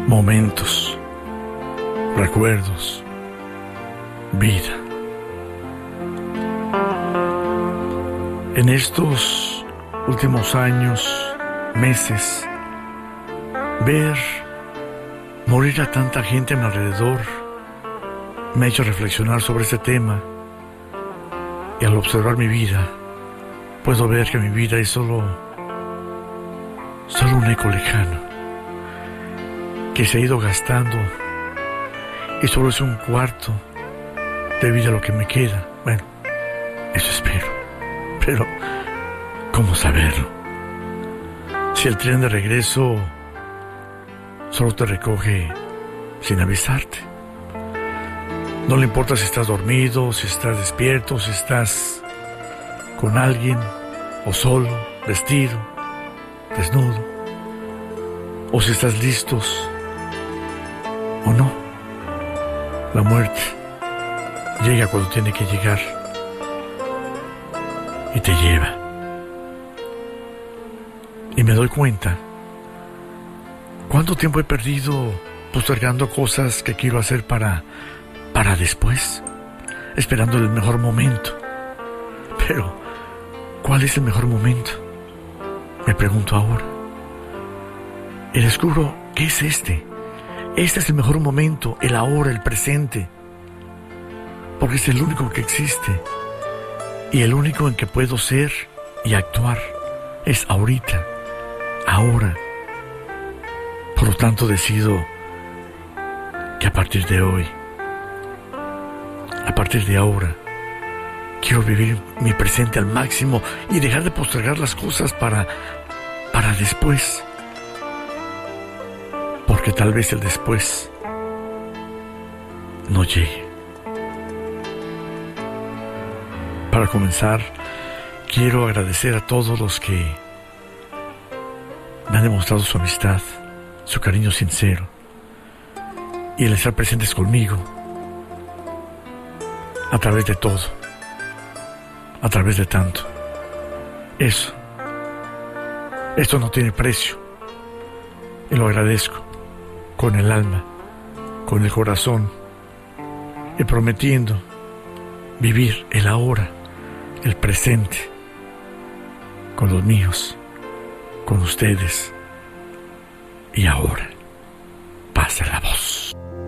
momentos, recuerdos, vida. En estos últimos años, meses, ver morir a tanta gente a mi alrededor me ha hecho reflexionar sobre este tema, y al observar mi vida puedo ver que mi vida es solo un eco lejano que se ha ido gastando, y solo es un cuarto de vida lo que me queda. Bueno, eso espero, pero ¿cómo saberlo? Si el tren de regreso solo te recoge sin avisarte. No le importa si estás dormido, si estás despierto, si estás con alguien, o solo, vestido, desnudo, o si estás listos o no. La muerte llega cuando tiene que llegar y te lleva. Y me doy cuenta cuánto tiempo he perdido postergando cosas que quiero hacer para después, esperando el mejor momento. Pero, ¿cuál es el mejor momento? Me pregunto ahora. Y descubro que es este. Este es el mejor momento, el ahora, el presente. Porque es el único que existe. Y el único en que puedo ser y actuar es ahorita, ahora. Por lo tanto, decido que a partir de hoy, a partir de ahora, quiero vivir mi presente al máximo y dejar de postergar las cosas para después. Porque tal vez el después no llegue. Para comenzar, quiero agradecer a todos los que me han demostrado su amistad, su cariño sincero y el estar presentes conmigo a través de todo, a través de tanto. Esto no tiene precio, y lo agradezco con el alma, con el corazón, y prometiendo vivir el ahora, el presente, con los míos, con ustedes. Y ahora pasa la voz.